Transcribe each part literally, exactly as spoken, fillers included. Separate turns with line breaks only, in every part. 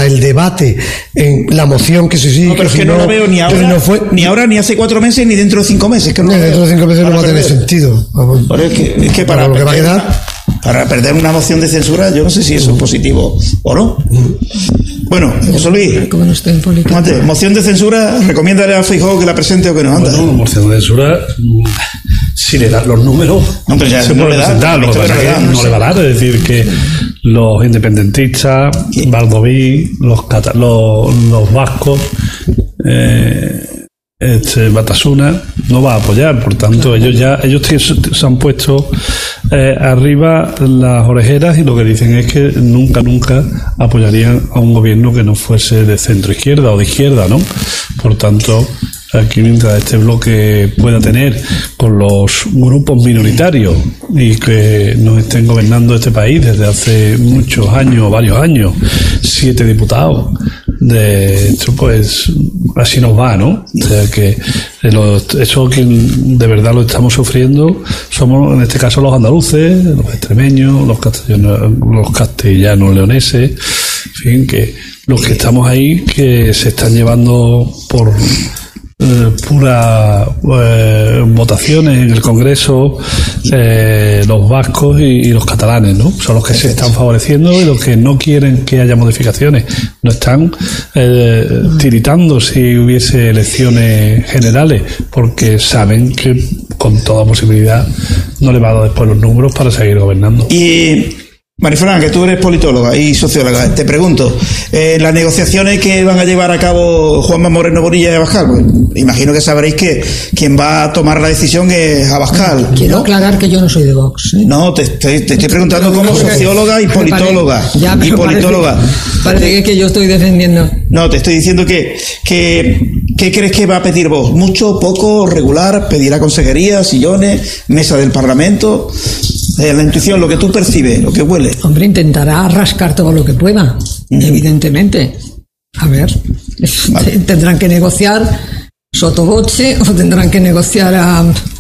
ahora el debate en la moción que se sigue.
No, pero
que
es que no,
no
lo veo ni ahora,
no fue,
ni ahora, ni hace cuatro meses, ni dentro de cinco meses. Que no
ni dentro de cinco meses no va a tener
perder.
sentido.
Pero es que, es que para,
para lo que va a
perder,
quedar.
para perder una moción de censura, yo no sé si eso es positivo o no. Bueno, José Luis,
como no estoy en política.
Mate, moción de censura, recomiéndale a Feijóo que la presente o que no anda.
Bueno, moción de censura, si le dan los números,
no, pero ya
se
no
puede
le da,
presentar. Lo que pasa es que no, no le va a dar, es decir, que los independentistas, ¿qué? Baldoví, los, cata, los, los vascos, eh, este Batasuna no va a apoyar, por tanto claro. ellos ya ellos se han puesto eh, arriba las orejeras, y lo que dicen es que nunca nunca apoyarían a un gobierno que no fuese de centro izquierda o de izquierda, ¿no? Por tanto, aquí mientras este bloque pueda tener con los grupos minoritarios y que nos estén gobernando este país desde hace muchos años, varios años, siete diputados de esto, pues así nos va, ¿no? O sea que los, eso que de verdad lo estamos sufriendo somos en este caso los andaluces, los extremeños, los castellanos, los castellanos leoneses, en fin, que los que estamos ahí, que se están llevando por Eh, pura eh, votaciones en el Congreso, eh, los vascos y, y los catalanes, ¿no? Son los que se están favoreciendo, y los que no quieren que haya modificaciones no están eh, tiritando si hubiese elecciones generales, porque saben que con toda posibilidad no le va a dar después los números para seguir gobernando.
Y Marifran, que tú eres politóloga y socióloga, te pregunto, eh, las negociaciones que van a llevar a cabo Juanma Moreno Bonilla y Abascal, pues, imagino que sabréis que quien va a tomar la decisión es Abascal.
Quiero
¿no?
aclarar que yo no soy de Vox, ¿eh?
No, te, te, te estoy preguntando como socióloga y politóloga.
Ya,
y politóloga.
Parece, parece que yo estoy defendiendo.
No, te estoy diciendo que, que ¿qué crees que va a pedir vos? ¿Mucho, poco, regular? ¿Pedirá consejería, sillones, mesa del Parlamento? Eh, la intuición, lo que tú percibes, lo que huele.
Hombre, intentará rascar todo lo que pueda, mm. evidentemente. A ver, vale. Tendrán que negociar sottovoce o tendrán que negociar a,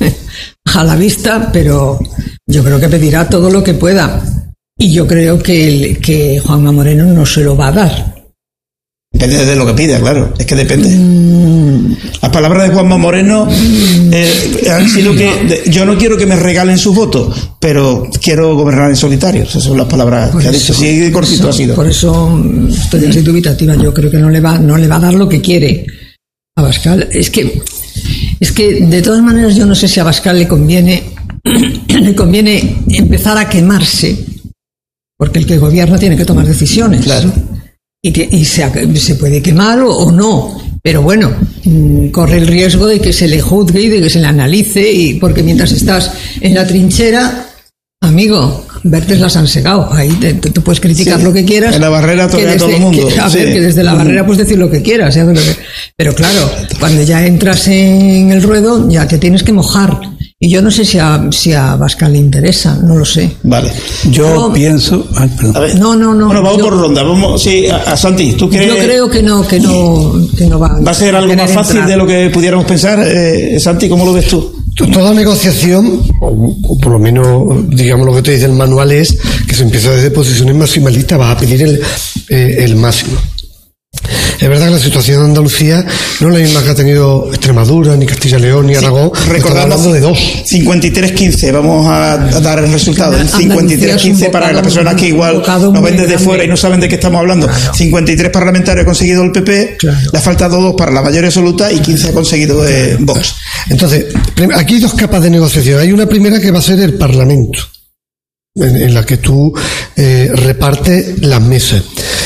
a la vista, pero yo creo que pedirá todo lo que pueda. Y yo creo que, el, que Juanma Moreno no se lo va a dar.
Depende de lo que pida, claro, es que depende.
Mm.
Las palabras de Juanma Moreno eh, han sido que de, yo no quiero que me regalen sus votos, pero quiero gobernar en solitario. Esas son las palabras por que eso, ha dicho. Así de cortito
eso,
ha sido.
Por eso estoy así dubitativa. Yo creo que no le va, no le va a dar lo que quiere a Abascal. Es que, es que de todas maneras yo no sé si a Abascal le conviene, le conviene empezar a quemarse, porque el que gobierna tiene que tomar decisiones.
Claro.
Y, y se, se puede quemar o, o no, pero bueno, mmm, corre el riesgo de que se le juzgue y de que se le analice, y porque mientras estás en la trinchera, amigo, vertes las han segado, ahí te, te, te puedes criticar sí, lo que quieras.
En la barrera todo el mundo.
Que, a
sí.
ver, que desde la barrera puedes decir lo que quieras, ¿eh? Pero claro, cuando ya entras en el ruedo, ya te tienes que mojar. Y yo no sé si a, si a Abascal le interesa, no lo sé.
Vale.
Yo no, pienso... Ay, perdón.
A ver,
no, no, no.
Bueno, vamos
yo,
por ronda. Vamos, sí, a, a Santi, ¿tú crees...?
Yo creo que no, que no, que no va...
¿Va a ser algo más fácil entrar. de lo que pudiéramos pensar? Eh, Santi, ¿cómo lo ves tú?
Toda negociación, o, o por lo menos, digamos, lo que te dice el manual es que se empieza desde posiciones maximalistas, vas a pedir el, eh, el máximo. Es verdad que la situación de Andalucía no es la misma que ha tenido Extremadura, ni Castilla y León, ni Aragón. Sí, recordando hablando de dos.
cincuenta y tres quince, vamos a, a dar el resultado. cincuenta y tres quince para las personas que igual nos ven desde fuera y no saben de qué estamos hablando. Claro. cincuenta y tres parlamentarios ha conseguido el P P, claro. Le ha faltado dos para la mayoría absoluta y quince ha conseguido eh, Vox.
Entonces, aquí hay dos capas de negociación. Hay una primera que va a ser el Parlamento, en, en la que tú eh, repartes las mesas.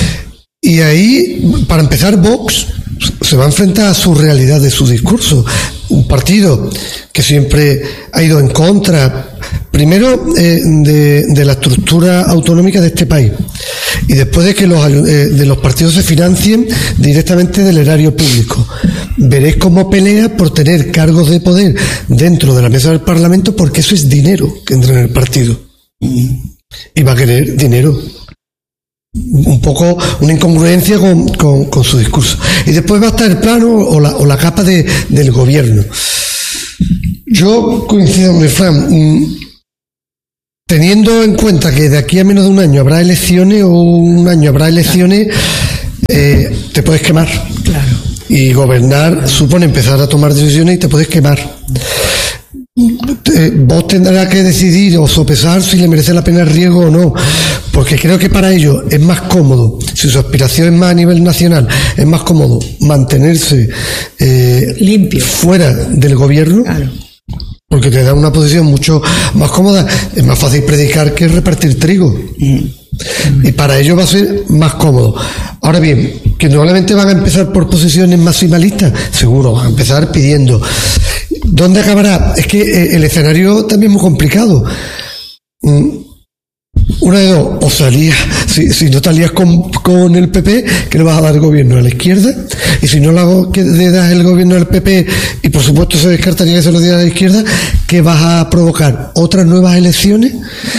Y ahí, para empezar, Vox se va a enfrentar a su realidad de su discurso. Un partido que siempre ha ido en contra, primero, eh, de, de la estructura autonómica de este país, y después de que los, eh, de los partidos se financien directamente del erario público. Veréis cómo pelea por tener cargos de poder dentro de la mesa del Parlamento, porque eso es dinero que entra en el partido. Y va a querer dinero. Un poco una incongruencia con, con, con su discurso. Y después va a estar el plano o la, o la capa de, del gobierno. Yo coincido con Fran, teniendo en cuenta que de aquí a menos de un año habrá elecciones, o un año habrá elecciones, eh, te puedes quemar.
Claro.
Y gobernar supone empezar a tomar decisiones y te puedes quemar. Eh, vos tendrás que decidir o sopesar si le merece la pena el riesgo o no, porque creo que para ellos es más cómodo, si su aspiración es más a nivel nacional, es más cómodo mantenerse eh,
limpio
fuera del gobierno.
Claro.
Porque te da una posición mucho más cómoda. Es más fácil predicar que repartir trigo. Mm. Y para ello va a ser más cómodo. Ahora bien, que probablemente van a empezar por posiciones maximalistas, seguro, van a empezar pidiendo. ¿Dónde acabará? Es que eh, el escenario también es muy complicado. Mm. Una de dos, o salías, si, si no te alías con, con el P P, que le vas a dar el gobierno a la izquierda, y si no le das el gobierno al P P, y por supuesto se descartaría que se lo diera a la izquierda, que vas a provocar otras nuevas elecciones.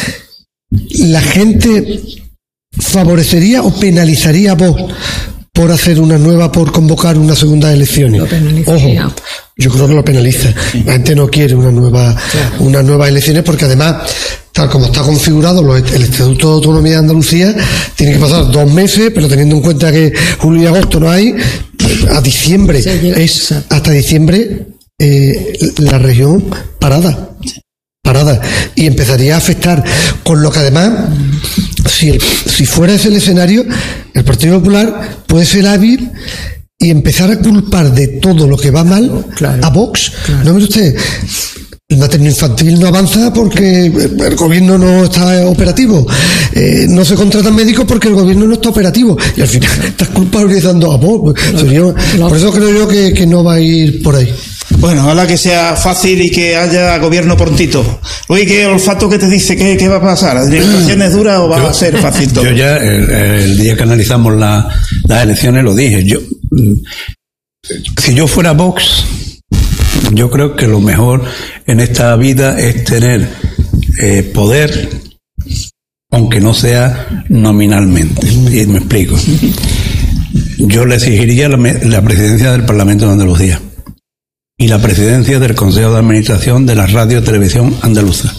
La gente favorecería o penalizaría a Vox por hacer una nueva, por convocar una segunda elecciones. Ojo, yo creo que lo penaliza. La gente no quiere una nueva, claro. una nueva elecciones, porque además, tal como está configurado los, el Estatuto de Autonomía de Andalucía, tiene que pasar dos meses, pero teniendo en cuenta que julio y agosto no hay, a diciembre, sí, es hasta diciembre eh, la región parada. parada y empezaría a afectar, con lo que además si, el, si fuera ese el escenario, el Partido Popular puede ser hábil y empezar a culpar de todo lo que va mal, claro, a Vox. Claro. No, mire usted, el materno infantil no avanza porque el gobierno no está operativo, eh, no se contratan médicos porque el gobierno no está operativo, y al final estás culpabilizando a Vox. Claro. Sería, por eso creo yo que, que no va a ir por ahí.
Bueno, ojalá que sea fácil y que haya gobierno prontito. Luis, ¿qué olfato que te dice? ¿Qué, qué va a pasar? ¿La negociación es dura o va yo, a ser fácil todo?
Yo ya, el, el día que analizamos la, las elecciones, lo dije. Yo, si yo fuera Vox, yo creo que lo mejor en esta vida es tener eh, poder, aunque no sea nominalmente. Y me explico. Yo le exigiría la, la presidencia del Parlamento de Andalucía y la presidencia del Consejo de Administración de la Radio Televisión Andaluza.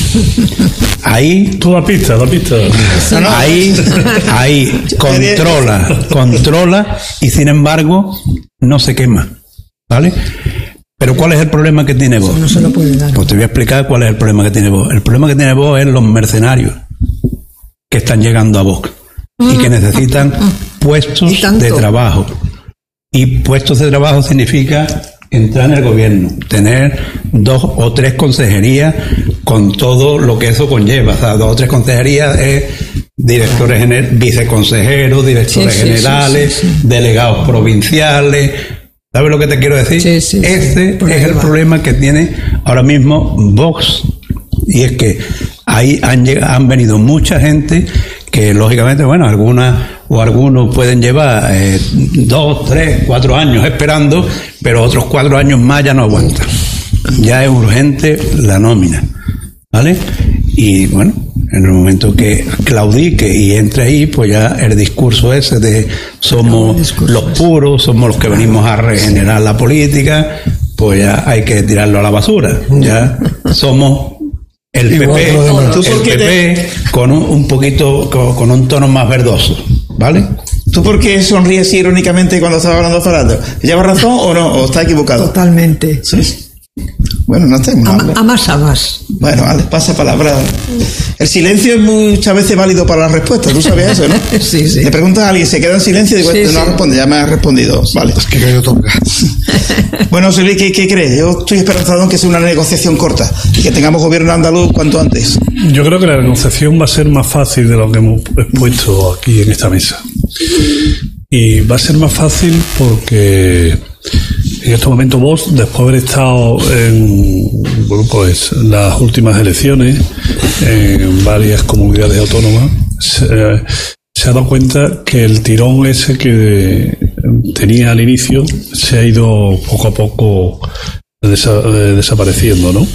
Ahí...
Tú la pista, la pista.
Ahí, ahí controla, controla y sin embargo no se quema, ¿vale? Pero ¿cuál es el problema que tiene Vox?
No se lo puede dar.
Pues te voy a explicar cuál es el problema que tiene Vox. El problema que tiene Vox es los mercenarios que están llegando a Vox y que necesitan puestos de trabajo. Y puestos de trabajo significa entrar en el gobierno, tener dos o tres consejerías con todo lo que eso conlleva. O sea, dos o tres consejerías es directores generales, viceconsejeros, directores sí, sí, generales, sí, sí, sí. delegados provinciales. ¿Sabes lo que te quiero decir? Sí, sí, Ese sí, es el va. problema que tiene ahora mismo Vox, y es que ahí han, llegado, han venido mucha gente que lógicamente, bueno, algunas o algunos pueden llevar eh, dos, tres, cuatro años esperando, pero otros cuatro años más ya no aguantan. Ya es urgente la nómina, ¿vale? Y bueno, en el momento que claudique y entre ahí, pues ya el discurso ese de somos los puros, somos los que venimos a regenerar la política, pues ya hay que tirarlo a la basura. Ya somos el P P, el P P con un, un poquito, con, con un tono más verdoso, ¿vale?
¿Tú por qué sonríes irónicamente cuando estás hablando Fernando? ¿Llevas razón o no? ¿O está equivocado?
Totalmente.
Sí. Bueno, no tengo
mal. A más a más.
Bueno, vale, pasa palabra. El silencio es muchas veces válido para la respuesta. ¿Tú sabías eso, no?
Sí, sí.
Le preguntas a alguien, se queda en silencio y digo, sí, no sí. responde, ya me ha respondido. Vale.
Es que yo toca.
Bueno, José Luis, ¿qué, ¿qué crees? Yo estoy esperanzado en que sea una negociación corta y que tengamos gobierno andaluz cuanto antes.
Yo creo que la negociación va a ser más fácil de lo que hemos expuesto aquí en esta mesa. Y va a ser más fácil porque en estos momentos vos, después de haber estado en bueno, pues, las últimas elecciones en varias comunidades autónomas, se, se ha dado cuenta que el tirón ese que tenía al inicio se ha ido poco a poco desa, desapareciendo, ¿no?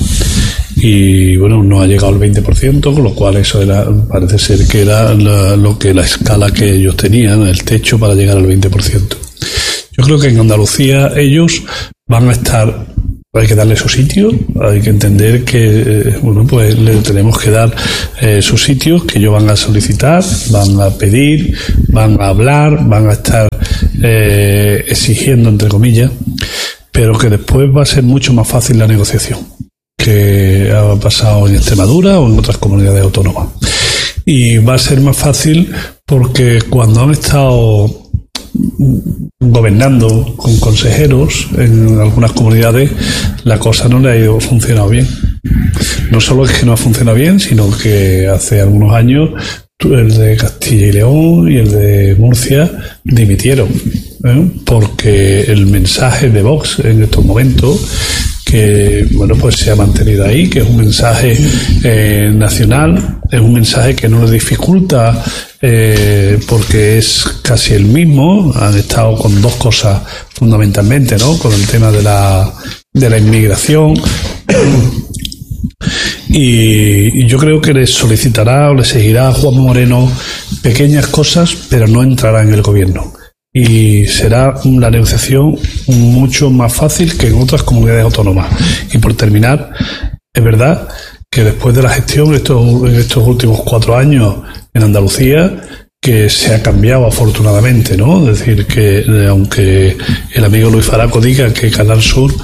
Y bueno, no ha llegado al veinte por ciento, con lo cual eso era, parece ser que era la, lo que la escala que ellos tenían, el techo para llegar al veinte por ciento. Yo creo que en Andalucía ellos van a estar hay que darle su sitio, hay que entender que eh, bueno, pues le tenemos que dar eh, su sitio, que ellos van a solicitar, van a pedir, van a hablar, van a estar eh, exigiendo, entre comillas, pero que después va a ser mucho más fácil la negociación, que ha pasado en Extremadura o en otras comunidades autónomas. Y va a ser más fácil porque cuando han estado gobernando con consejeros en algunas comunidades, la cosa no le ha ido funcionado bien. No solo es que no ha funcionado bien, sino que hace algunos años el de Castilla y León y el de Murcia dimitieron, ¿eh? Porque el mensaje de Vox en estos momentos, que bueno, pues se ha mantenido ahí, que es un mensaje eh, nacional, es un mensaje que no le dificulta eh, porque es casi el mismo. Han estado con dos cosas fundamentalmente, ¿no? Con el tema de la de la inmigración. Y yo creo que le solicitará o le seguirá a Juanma Moreno pequeñas cosas, pero no entrará en el gobierno. Y será la negociación mucho más fácil que en otras comunidades autónomas. Y por terminar, es verdad que después de la gestión estos, en estos últimos cuatro años en Andalucía, que se ha cambiado afortunadamente, ¿no? Es decir, que eh, aunque el amigo Luis Faraco diga que Canal Sur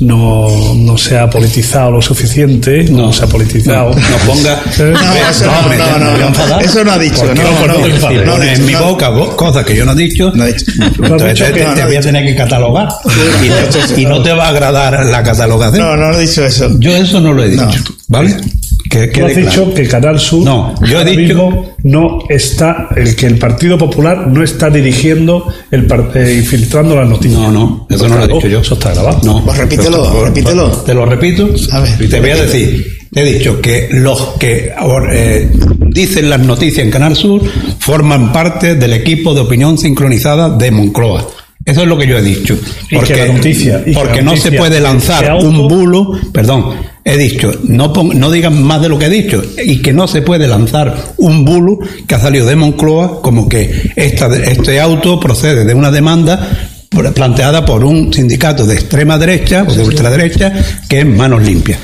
no, no se ha politizado lo suficiente, no, no se ha politizado.
No, no ponga.
No, eso no, no, no, no, no, no, eso no ha dicho. No, no, no, no,
si
no,
en mi boca cosas que yo no he dicho,
no he dicho.
Entonces te, te, te voy a tener que catalogar y, y no te va a agradar la catalogación.
No, no he dicho eso.
Yo eso no lo he dicho, no. ¿Vale?
Que, Tú has dicho claro. que Canal Sur
no, yo he dicho
no está, el que el Partido Popular no está dirigiendo el eh, infiltrando las noticias.
No, no, eso no lo he dicho yo.
Eso está grabado.
No,
pues repítelo,
está,
repítelo.
Te lo repito.
A ver,
y te voy a decir, he dicho que los que eh, dicen las noticias en Canal Sur forman parte del equipo de opinión sincronizada de Moncloa. Eso es lo que yo he dicho. Porque,
y que la noticia, y
porque
que la
no
noticia
se puede lanzar auto... un bulo, perdón, he dicho, no, pon, no digan más de lo que he dicho, y que no se puede lanzar un bulo que ha salido de Moncloa como que esta, este auto procede de una demanda planteada por un sindicato de extrema derecha o de ultraderecha que es Manos Limpias.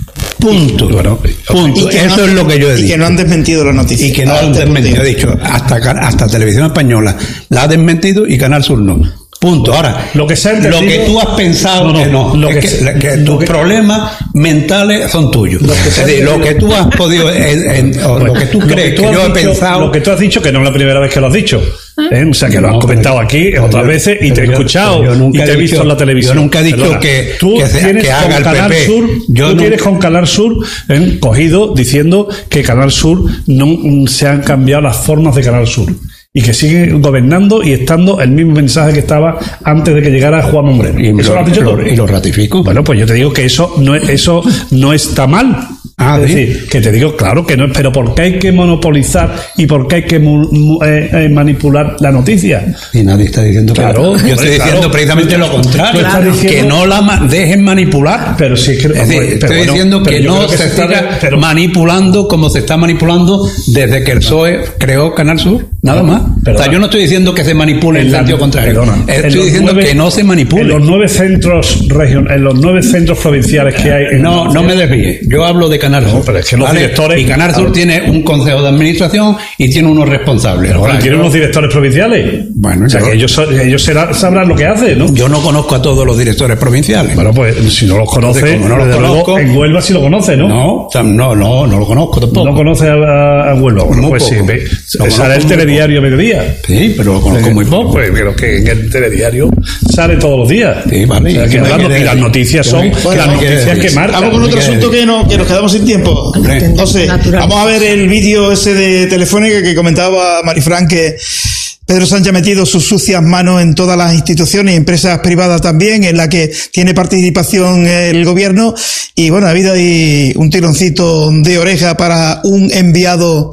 Punto. Bueno, punto. Eso no, es lo que yo he dicho.
Y que no han desmentido la noticia.
Y que no ah, han desmentido. He dicho, hasta, hasta Televisión Española la ha desmentido y Canal Sur no. Punto. Ahora,
lo que, se ha entendido,
lo que tú has pensado no, no, que no, lo es que, que, que tus que, problemas mentales son tuyos. Lo que, es decir, lo que tú has podido, en, en, o bueno, lo que tú crees que, tú que yo
dicho,
he pensado.
Lo que tú has dicho, que no es la primera vez que lo has dicho. ¿Eh? O sea, que lo no, has comentado aquí otras yo, veces y te he escuchado yo, yo y te he visto dicho, en la televisión.
Yo nunca he dicho
Perdona,
que,
tú
que, sea, que haga el Canal P P.
Sur,
yo
tú
no,
tienes con Canal Sur ¿eh? cogido diciendo que Canal Sur no se han cambiado las formas de Canal Sur y que sigue gobernando y estando el mismo mensaje que estaba antes de que llegara Juan Moreno.
Y, ¿Eso lo, lo has dicho lo, y lo ratifico.
Bueno, pues yo te digo que eso no, eso no está mal. Ah, es ¿sí? decir, que te digo, claro que no, pero ¿por qué hay que monopolizar y por qué hay que mu, mu, eh, eh, manipular la noticia?
Y nadie está diciendo que
claro,
yo estoy diciendo claro, precisamente lo contrario, claro, diciendo, que no la ma- dejen manipular.
Pero sí que,
es decir,
pero
estoy
bueno,
diciendo que no que se, se siga pero, manipulando como se está manipulando desde que el P S O E creó Canal Sur, nada más. Perdona, o sea, yo no estoy diciendo que se manipule en el sentido contrario. Perdona, estoy diciendo nueve, que no se manipule.
En los nueve centros region, en los nueve centros provinciales que hay. En
no, no me desvíe. Yo hablo de Canal Sur.
No, pero es que los ¿vale? directores.
Y Canal Sur tiene un consejo de administración y tiene unos responsables.
Pero bueno, tiene unos directores provinciales. Bueno, o sea, yo, que ellos, ellos será, sabrán lo que hacen, ¿no?
Yo no conozco a todos los directores provinciales.
Bueno, pues si no los conoce,
no los conozco,
en Huelva sí lo conoce, ¿no?
No, no, no, no lo conozco tampoco.
No conoce a, a Huelva. Bueno, pues sí, ve, sale el telediario a mediodía.
Sí, pero lo conozco muy poco.
Pues creo que en el telediario sale todos los días.
Sí, vale.
O sea, que y, y las noticias son las noticias que marcan.
Vamos con otro asunto que, no, que nos quedamos sin tiempo. Entonces, vamos a ver el vídeo ese de Telefónica que comentaba Marifran, que Pedro Sánchez ha metido sus sucias manos en todas las instituciones y empresas privadas también, en la que tiene participación el gobierno. Y bueno, ha habido ahí un tironcito de oreja para un enviado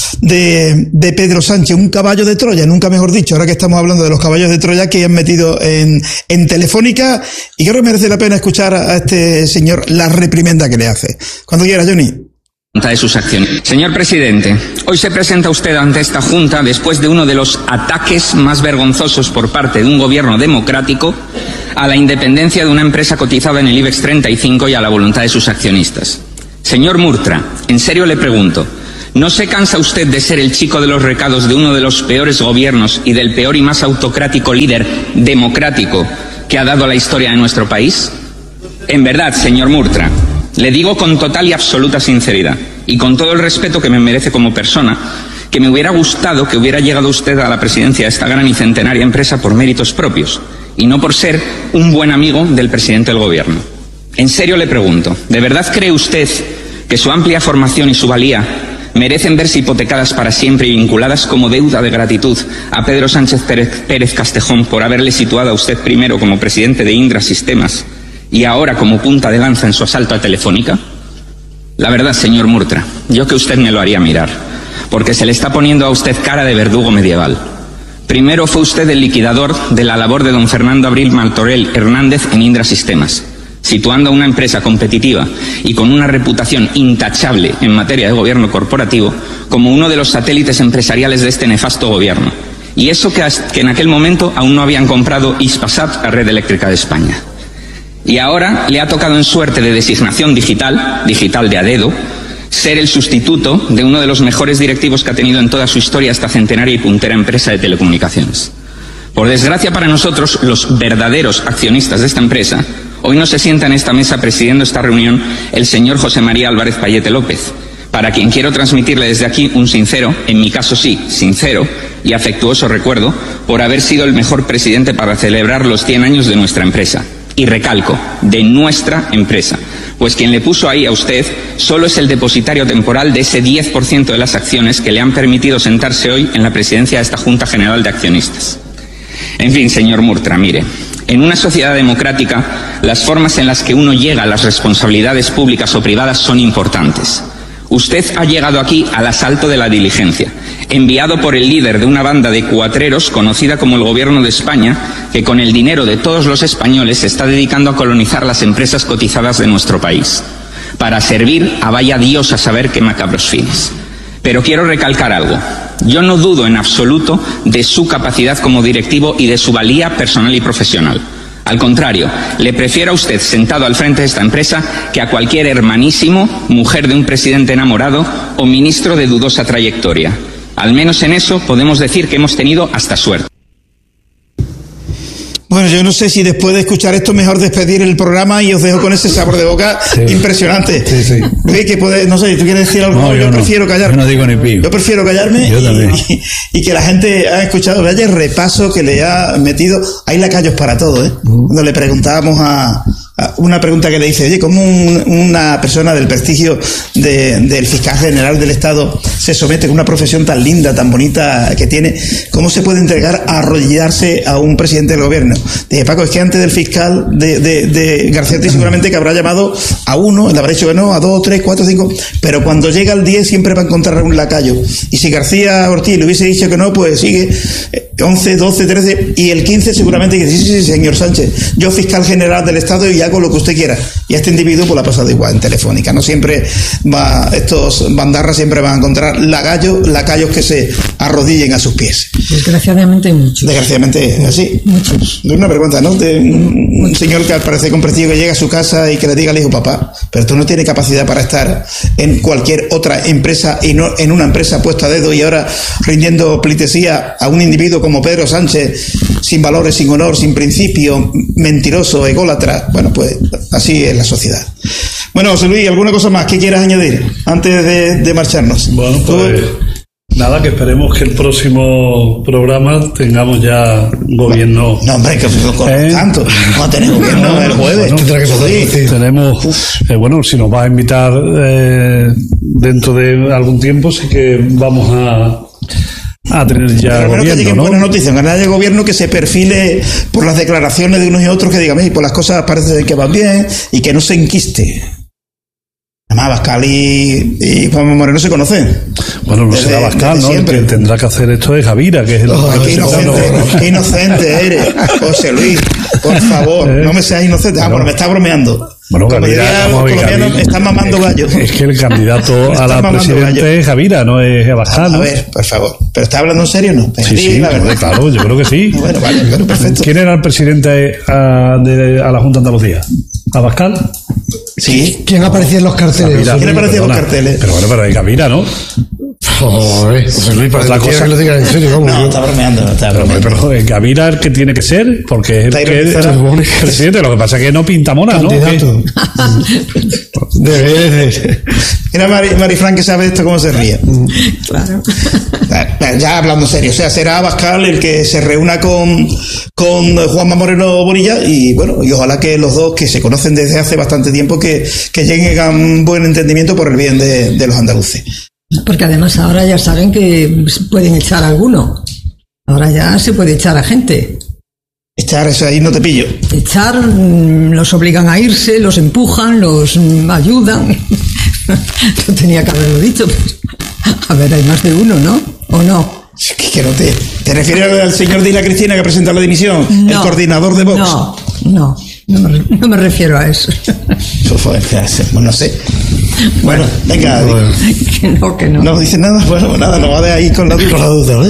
de, de Pedro Sánchez, un caballo de Troya, nunca mejor dicho, ahora que estamos hablando de los caballos de Troya que han metido en, en Telefónica. Y creo que merece la pena escuchar a este señor la reprimenda que le hace. Cuando quiera, Johnny.
De sus acciones. Señor presidente, hoy se presenta usted ante esta Junta después de uno de los ataques más vergonzosos por parte de un gobierno democrático a la independencia de una empresa cotizada en el IBEX treinta y cinco y a la voluntad de sus accionistas. Señor Murtra, en serio le pregunto, ¿no se cansa usted de ser el chico de los recados de uno de los peores gobiernos y del peor y más autocrático líder democrático que ha dado la historia de nuestro país? En verdad, señor Murtra, le digo con total y absoluta sinceridad, y con todo el respeto que me merece como persona, que me hubiera gustado que hubiera llegado usted a la presidencia de esta gran y centenaria empresa por méritos propios, y no por ser un buen amigo del presidente del gobierno. En serio le pregunto, ¿de verdad cree usted que su amplia formación y su valía merecen verse hipotecadas para siempre y vinculadas como deuda de gratitud a Pedro Sánchez Pérez, Pérez Castejón por haberle situado a usted primero como presidente de Indra Sistemas y ahora como punta de lanza en su asalto a Telefónica? La verdad, señor Murtra, yo que usted me lo haría mirar, porque se le está poniendo a usted cara de verdugo medieval. Primero fue usted el liquidador de la labor de don Fernando Abril Martorell Hernández en Indra Sistemas, situando a una empresa competitiva y con una reputación intachable en materia de gobierno corporativo como uno de los satélites empresariales de este nefasto gobierno. Y eso que, que en aquel momento aún no habían comprado Hispasat a Red Eléctrica de España. Y ahora le ha tocado en suerte de designación digital, digital de a dedo, ser el sustituto de uno de los mejores directivos que ha tenido en toda su historia esta centenaria y puntera empresa de telecomunicaciones. Por desgracia para nosotros, los verdaderos accionistas de esta empresa, hoy no se sienta en esta mesa presidiendo esta reunión el señor José María Álvarez Payete López, para quien quiero transmitirle desde aquí un sincero, en mi caso sí, sincero y afectuoso recuerdo por haber sido el mejor presidente para celebrar los cien años de nuestra empresa. Y recalco, de nuestra empresa, pues quien le puso ahí a usted solo es el depositario temporal de ese diez por ciento de las acciones que le han permitido sentarse hoy en la presidencia de esta Junta General de Accionistas. En fin, señor Murtra, mire, en una sociedad democrática, las formas en las que uno llega a las responsabilidades públicas o privadas son importantes. Usted ha llegado aquí al asalto de la diligencia, enviado por el líder de una banda de cuatreros conocida como el Gobierno de España, que con el dinero de todos los españoles se está dedicando a colonizar las empresas cotizadas de nuestro país, para servir a vaya Dios a saber qué macabros fines. Pero quiero recalcar algo. Yo no dudo en absoluto de su capacidad como directivo y de su valía personal y profesional. Al contrario, le prefiero a usted sentado al frente de esta empresa que a cualquier hermanísimo, mujer de un presidente enamorado o ministro de dudosa trayectoria. Al menos en eso podemos decir que hemos tenido hasta suerte.
Bueno, yo no sé si después de escuchar esto mejor despedir el programa y os dejo con ese sabor de boca sí. impresionante. Sí, sí. Oye, que puede, no sé, ¿tú quieres decir algo?
No, yo,
yo
no.
prefiero callarme.
Yo no digo ni pío.
Yo prefiero callarme
yo
y, y, y que la gente haya escuchado, vaya el repaso que le ha metido. Hay lacayos para todo, ¿eh? Uh. Cuando le preguntábamos a, a una pregunta que le hice, oye, ¿cómo un, una persona del prestigio de, del fiscal general del Estado se somete con una profesión tan linda, tan bonita que tiene? ¿Cómo se puede entregar a arrodillarse a un presidente del gobierno? Dije, Paco, es que antes del fiscal de, de, de García seguramente que habrá llamado a uno, le habrá dicho que no, a dos, tres, cuatro, cinco, pero cuando llega al diez siempre va a encontrar un lacayo. Y si García Ortiz le hubiese dicho que no, pues sigue once, doce, trece, y el quince seguramente que dice, sí, sí, sí, señor Sánchez, yo fiscal general del Estado y hago lo que usted quiera. Y a este individuo pues le ha pasado igual en Telefónica. No siempre va, estos bandarras siempre van a encontrar lacayos, lacayos que se arrodillen a sus pies.
Desgraciadamente hay muchos.
Desgraciadamente, así.
Muchos.
De una vergüenza, ¿no? De un, un señor que parece con prestigio que llega a su casa y que le diga al hijo, papá, pero tú no tienes capacidad para estar en cualquier otra empresa y no en una empresa puesta a dedo y ahora rindiendo pleitesía a un individuo como Pedro Sánchez, sin valores, sin honor, sin principio, mentiroso, ególatra. Bueno, pues así es la sociedad. Bueno, José Luis, ¿alguna cosa más que quieras añadir antes de, de marcharnos?
Bueno, pues nada, que esperemos que el próximo programa tengamos ya gobierno.
No, hombre, que con ¿Eh? tanto. No tenemos gobierno no, el jueves.
Bueno,
tendrá que
poder, sí. Tenemos, eh, bueno, si nos va a invitar eh, dentro de algún tiempo, sí que vamos a. a tener ya
pero
gobierno,
que lleguen
¿no?
buenas noticias, que haya gobierno que se perfile por las declaraciones de unos y otros, que digan, y por las cosas parece que van bien y que no se enquiste. Además, Abascal y, y Juan Moreno se conocen.
Bueno, no desde, será Abascal, ¿no? El que tendrá que hacer esto es Gavira, que es el...
Oh, qué inocente, no. Qué inocente eres, José Luis, por favor, ¿Eh? No me seas inocente. Ah, bueno, me está bromeando.
Bueno,
como diría los colombianos, está mamando gallo.
Es que el candidato a la presidenta es Javira, no es Abascal, ¿no?
A ver, por favor. ¿Pero está hablando en serio o no? Pues
sí, sí,
la verdad.
claro, yo creo que sí.
Bueno, vale, bueno, perfecto.
¿Quién era el presidente a, de, a la Junta de Andalucía? ¿Abascal?
Sí.
¿Quién aparecía en los carteles?
Javira, ¿quién aparecía en los carteles?
Pero bueno, pero hay Javira, ¿no?
Joder, José Luis, para
otra cosa
que lo digan en serio, vamos.
No, está bromeando, no está bromeando.
Pero, pero Gavira es el que tiene que ser, porque es el que es el presidente. Lo que pasa es que no pinta mona,
candidato.
¿no?
Debe de.
Mira, Mari, Marifran, que sabe esto, cómo se ríe.
Claro.
Ya hablando en serio, o sea, será Abascal el que se reúna con, con Juanma Moreno Bonilla y bueno, y ojalá que los dos, que se conocen desde hace bastante tiempo, que, que lleguen a un buen entendimiento por el bien de, de los andaluces.
Porque además ahora ya saben que pueden echar a alguno. Ahora ya se puede echar a gente.
Echar, eso ahí no te pillo.
Echar, los obligan a irse, los empujan, los ayudan. No tenía que haberlo dicho. Pero, a ver, hay más de uno, ¿no? ¿O no?
Que, que no te, ¿Te refieres al señor Dila Cristina que presenta la dimisión? No, el coordinador de Vox.
No, no. No me, no me refiero a eso.
No sé. Bueno, venga.
Que no, que no.
¿No dice nada? Bueno, nada, no va de ahí con la duda. La duda, ¿eh?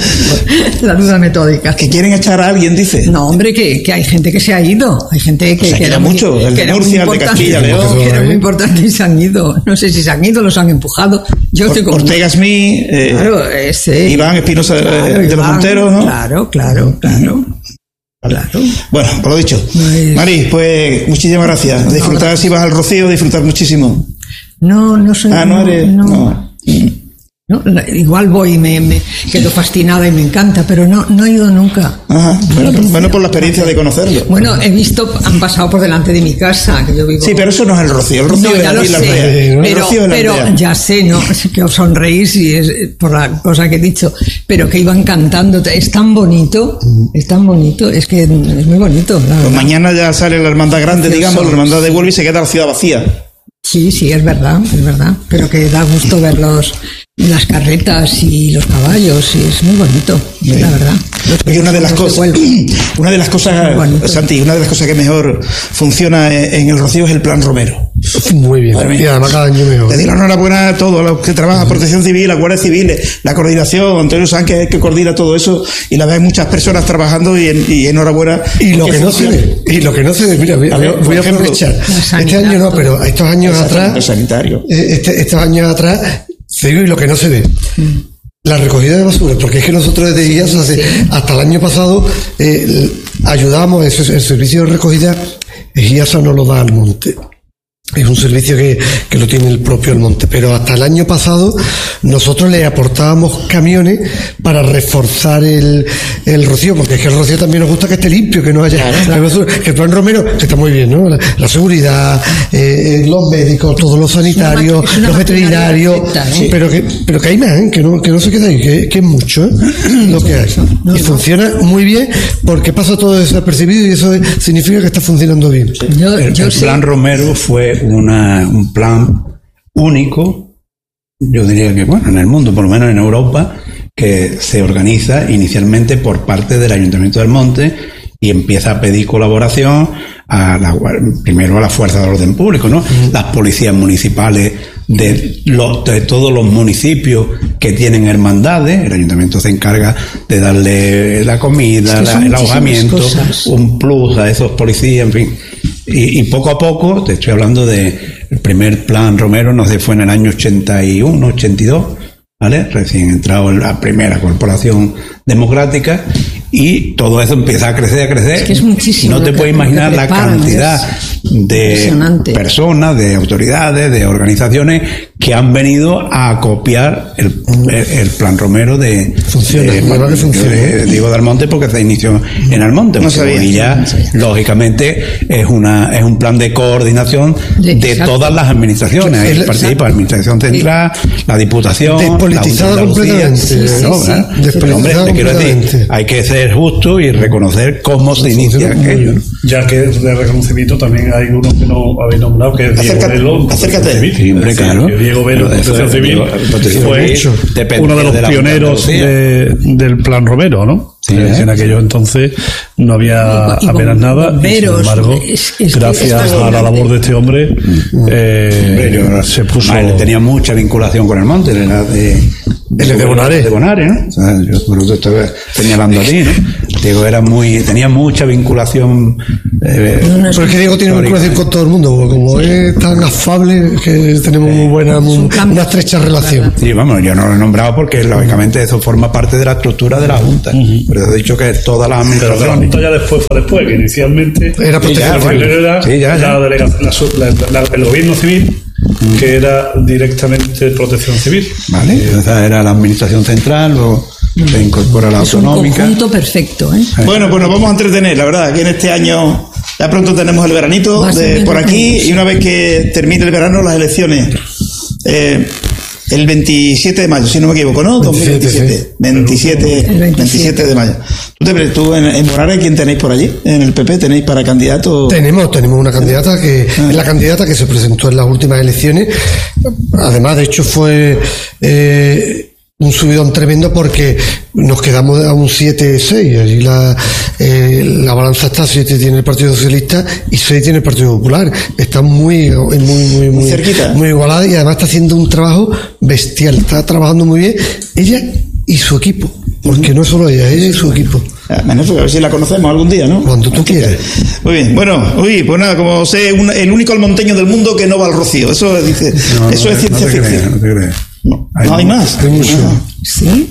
La duda metódica.
Que quieren echar a alguien, dice.
No, hombre, que, que hay gente que se ha ido. Hay gente que,
o sea,
que
era mucho. El de Murcia, el de Castilla, León.
Que era muy importante y se han ido. No sé si se han ido, los han empujado. Yo estoy con
Ortega Smith, eh,
claro, ese,
Iván Espinosa claro, de, de Iván, los Monteros, ¿no?
Claro, claro, claro. Claro.
Bueno, por lo dicho. Pues, Mari, pues muchísimas gracias. Disfrutar, no, si vas al Rocío, disfrutar muchísimo.
No, no soy.
Ah, no eres.
No.
no.
No, igual voy y me, me quedo fascinada y me encanta, pero no, no he ido nunca.
Ajá. Bueno, por, bueno, por la experiencia de conocerlo.
Bueno, he visto, han pasado por delante de mi casa, que yo vivo.
Sí, pero eso no es el Rocío. El Rocío
no, ya
es
lo
la
sé,
aldea.
Pero,
Rocío
pero
aldea.
Ya sé, ¿no? Que os sonreís y es por la cosa que he dicho, pero que iban cantando. Es tan bonito, es tan bonito, es que es muy bonito. La
pues mañana ya sale la hermandad grande, Precioso. digamos, la hermandad de Huelva y se queda la ciudad vacía.
Sí, sí, es verdad, es verdad. Pero que da gusto verlos. Las carretas y los caballos, y es muy bonito, sí. La verdad.
Oye, una de las cosas, una de las cosas, Santi, una de las cosas que mejor funciona en el Rocío es el Plan Romero.
Muy bien, y además cada año mejor.
Le doy la enhorabuena a todos los que trabajan, Protección Civil, la Guardia Civil, la coordinación, Antonio Sánchez que coordina todo eso, y la verdad hay muchas personas trabajando y, en, y enhorabuena.
Y lo que funciona. no se ve, y lo que no se ve, mira, voy a, ver, voy a aprovechar. Este año no, pero estos años atrás,
sanitario.
Este, estos años atrás, se ve y lo que no se ve. La recogida de basura, porque es que nosotros desde I A S, sí. hasta el año pasado, eh, ayudábamos, el servicio de recogida, I A S no lo da al monte. Es un servicio que, que lo tiene el propio Almonte, pero hasta el año pasado nosotros le aportábamos camiones para reforzar el, el Rocío, porque es que el Rocío también nos gusta que esté limpio, que no haya claro, claro. que el Plan Romero, que está muy bien, ¿no? La, la seguridad, eh, los médicos, todos los sanitarios, una, los veterinarios, perfecta, ¿no? pero que pero que hay más, ¿eh? que no que no se queda ahí, que, que es mucho, ¿eh? lo que hay. No, y no. funciona muy bien porque pasa todo desapercibido y eso significa que está funcionando bien.
Yo, el yo el Plan Romero fue Una, un plan único, yo diría que bueno, en el mundo, por lo menos en Europa, que se organiza inicialmente por parte del Ayuntamiento del Monte y empieza a pedir colaboración a la, primero a la fuerza de orden público, ¿no? Mm. Las policías municipales de, los, de todos los municipios que tienen hermandades, el ayuntamiento se encarga de darle la comida, es que la, el alojamiento, cosas. un plus a esos policías, en fin. Y, y poco a poco, te estoy hablando de el primer Plan Romero, no sé, fue en el año ochenta y uno, ochenta y dos, ¿vale? Recién entrado en la primera corporación democrática y todo eso empieza a crecer, a crecer.
Es que es muchísimo.
No te puedes imaginar la cantidad de personas, de autoridades, de organizaciones que han venido a copiar el, el, el Plan Romero de,
funciona,
de,
bueno,
de,
funciona.
de Diego de Almonte, porque se inició en Almonte.
No sabía,
y ya,
no sabía.
lógicamente, es una es un plan de coordinación de, de todas las administraciones. Ahí
el,
participa la Administración Central, sí. la Diputación,
despolitizada completamente.
Sí, sí,
¿no?
sí, sí. Pero, hombre, te quiero decir, hay que ser justo y reconocer cómo se inicia aquello.
Ya que de reconocimiento también hay uno que no habéis nombrado, que es Diego
acércate,
Velo.
Acércate.
Sí, hombre, claro.
Diego Velo, Protección Civil, fue
de
uno de los
de
pioneros de, del Plan Romero, ¿no? Sí, ¿eh? En aquello entonces no había y, y apenas nada, bomberos, y sin embargo, es, es gracias a la labor de este hombre, mm. eh,
yo,
se puso...
Madre, tenía mucha vinculación con el monte, era de...
El de Bonares.
De Bonares, ¿no? O sea, yo por eso estoy señalando a ti, ¿no? Diego era muy, tenía mucha vinculación. Eh,
Pero es que Diego tiene vinculación con todo el mundo, porque como es tan afable, que tenemos muy buena, muy, una estrecha relación.
Sí, vamos, yo no lo he nombrado porque lógicamente eso forma parte de la estructura de la Junta. Uh-huh. Pero he dicho que todas las administraciones.
Pero la Junta ya después fue después, que inicialmente
era protección civil.
Era sí, ya, ya. La delegación, la, la, la, el gobierno civil, que era directamente protección civil.
Vale, o sea, era la administración central, luego se incorpora la
es
autonómica.
Un conjunto perfecto, ¿eh?
Bueno, pues nos vamos a entretener, la verdad, que en este año ya pronto tenemos el veranito de, por aquí, y una vez que termine el verano, las elecciones. Eh, el veintisiete de mayo, si no me equivoco, ¿no? dos mil veintisiete. veintisiete, veintisiete de mayo. ¿Tú, te, tú en, en Bonares, quién tenéis por allí? ¿En el P P tenéis para candidato?
Tenemos, tenemos una candidata que ah. es la candidata que se presentó en las últimas elecciones. Además, de hecho, fue eh, un subidón tremendo porque nos quedamos a un siete seis. Allí la, eh, la balanza está, siete tiene el Partido Socialista y seis tiene el Partido Popular. Está muy, muy, muy, muy,
cerquita,
muy igualada, y además está haciendo un trabajo bestial. Está trabajando muy bien ella y su equipo, porque no es solo ella, ella y su equipo.
A ver si la conocemos algún día, ¿no?
Cuando tú quieras.
Muy bien, bueno, uy, pues nada, como sé, un, el único almonteño del mundo que no va al Rocío. Eso dice, no, eso
no,
es ciencia
no
ficción.
Creas, no te creas.
No, hay, no hay más.
Hay mucho.
¿Sí?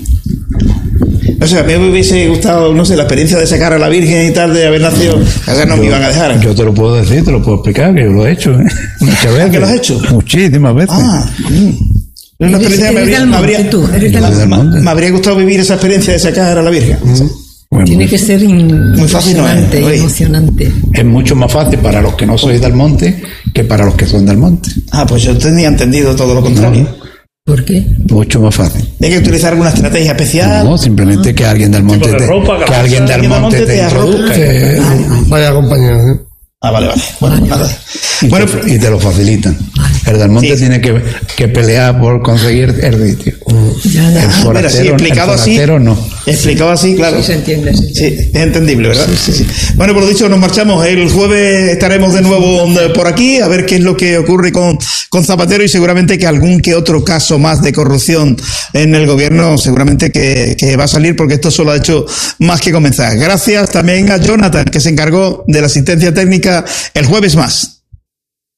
O sea, a mí me hubiese gustado, no sé, la experiencia de sacar a la Virgen y tal, de haber nacido. O sea, no yo, me iban a dejar.
Yo te lo puedo decir, te lo puedo explicar, que yo lo he hecho, ¿eh? Muchas veces.
¿Que lo has hecho?
Muchísimas veces.
Ah, mm. Es una experiencia que me habría, me, habría,
tú,
me, me habría gustado vivir esa experiencia de sacar a la Virgen.
Mm. Bueno,
tiene que ser
muy fácil, no es,
emocionante.
Es mucho más fácil para los que no sois del monte que para los que son del monte.
Ah, pues yo tenía entendido todo lo contrario.
No.
¿Por qué?
Mucho más fácil.
¿Hay que utilizar alguna estrategia especial?
No, simplemente ah. que alguien del monte te,
ropa,
que alguien del monte te, te introduzca.
Que vaya acompañado, ¿eh?
Ah, vale, vale. Bueno, vale. nada.
Y,
bueno,
te, y te lo facilitan. El del monte sí. tiene que, que pelear por conseguir el sitio.
Ya, ya.
El forastero,
Mira, sí, explicado
el forastero
así,
no.
Explicado así, claro.
Sí, se entiende. Sí,
sí es entendible, ¿verdad? Sí, sí, sí. Bueno, por lo dicho, nos marchamos. El jueves estaremos de nuevo por aquí a ver qué es lo que ocurre con, con Zapatero, y seguramente que algún que otro caso más de corrupción en el gobierno seguramente que, que va a salir, porque esto solo ha hecho más que comenzar. Gracias también a Jonathan, que se encargó de la asistencia técnica el jueves más.